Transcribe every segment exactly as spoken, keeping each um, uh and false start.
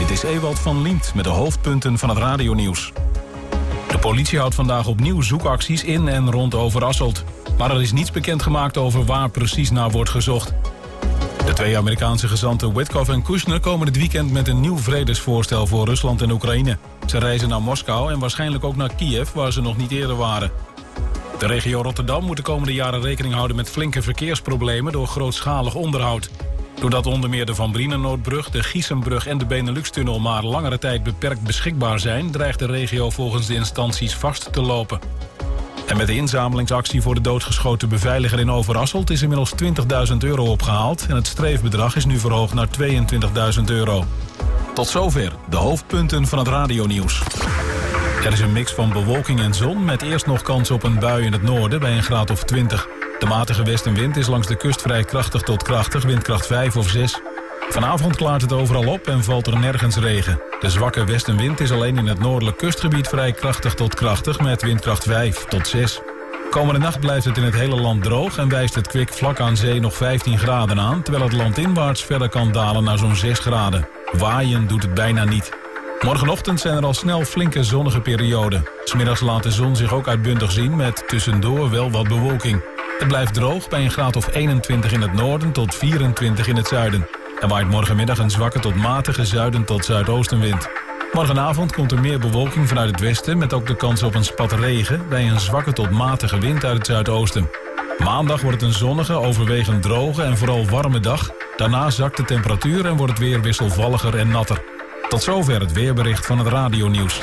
Dit is Ewald van Liemt met de hoofdpunten van het radionieuws. De politie houdt vandaag opnieuw zoekacties in en rond Overasselt. Maar er is niets bekendgemaakt over waar precies naar wordt gezocht. De twee Amerikaanse gezanten Witkoff en Kushner komen dit weekend met een nieuw vredesvoorstel voor Rusland en Oekraïne. Ze reizen naar Moskou en waarschijnlijk ook naar Kiev, waar ze nog niet eerder waren. De regio Rotterdam moet de komende jaren rekening houden met flinke verkeersproblemen door grootschalig onderhoud. Doordat onder meer de Van Brienenoordbrug, de Giesenbrug en de Benelux-tunnel maar langere tijd beperkt beschikbaar zijn, dreigt de regio volgens de instanties vast te lopen. En met de inzamelingsactie voor de doodgeschoten beveiliger in Overasselt is inmiddels twintigduizend euro opgehaald en het streefbedrag is nu verhoogd naar tweeëntwintigduizend euro. Tot zover de hoofdpunten van het radionieuws. Er is een mix van bewolking en zon met eerst nog kans op een bui in het noorden bij een graad of twintig. De matige westenwind is langs de kust vrij krachtig tot krachtig, windkracht vijf of zes. Vanavond klaart het overal op en valt er nergens regen. De zwakke westenwind is alleen in het noordelijk kustgebied vrij krachtig tot krachtig met windkracht vijf tot zes. Komende nacht blijft het in het hele land droog en wijst het kwik vlak aan zee nog vijftien graden aan, terwijl het landinwaarts verder kan dalen naar zo'n zes graden. Waaien doet het bijna niet. Morgenochtend zijn er al snel flinke zonnige perioden. 's Middags laat de zon zich ook uitbundig zien met tussendoor wel wat bewolking. Het blijft droog bij een graad of eenentwintig in het noorden tot vierentwintig in het zuiden. Er waait morgenmiddag een zwakke tot matige zuiden tot zuidoostenwind. Morgenavond komt er meer bewolking vanuit het westen met ook de kans op een spat regen bij een zwakke tot matige wind uit het zuidoosten. Maandag wordt het een zonnige, overwegend droge en vooral warme dag. Daarna zakt de temperatuur en wordt het weer wisselvalliger en natter. Tot zover het weerbericht van het radionieuws.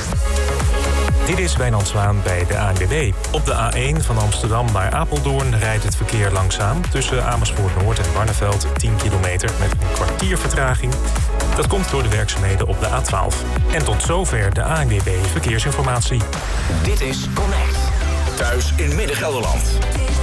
Dit is Wijnand Zwaan bij de A N W B. Op de A één van Amsterdam naar Apeldoorn rijdt het verkeer langzaam. Tussen Amersfoort Noord en Barneveld tien kilometer met een kwartier vertraging. Dat komt door de werkzaamheden op de A twaalf. En tot zover de A N W B Verkeersinformatie. Dit is Connect. Thuis in Midden-Gelderland.